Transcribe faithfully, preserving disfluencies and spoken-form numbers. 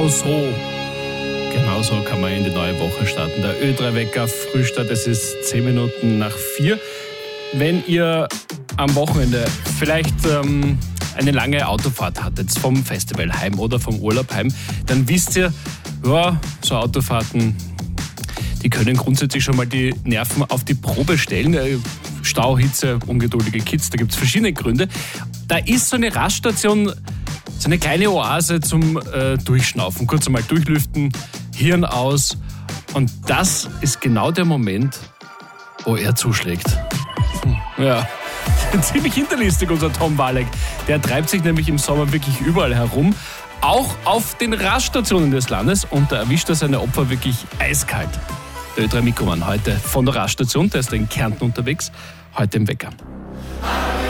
Genau so. Genau so kann man in die neue Woche starten. Der Ö drei Wecker Frühstart, es ist zehn Minuten nach vier. Wenn ihr am Wochenende vielleicht ähm, eine lange Autofahrt hattet, vom Festival heim oder vom Urlaub heim, dann wisst ihr, ja, so Autofahrten, die können grundsätzlich schon mal die Nerven auf die Probe stellen. Stau, Hitze, ungeduldige Kids, da gibt es verschiedene Gründe. Da ist so eine Raststation so eine kleine Oase zum äh, Durchschnaufen, kurz einmal durchlüften, Hirn aus. Und das ist genau der Moment, wo er zuschlägt. Hm, ja, ziemlich hinterlistig unser Tom Walek. Der treibt sich nämlich im Sommer wirklich überall herum, auch auf den Raststationen des Landes, und da erwischt er seine Opfer wirklich eiskalt. Der Ö drei Mikroman heute von der Raststation, der ist in Kärnten unterwegs, heute im Wecker.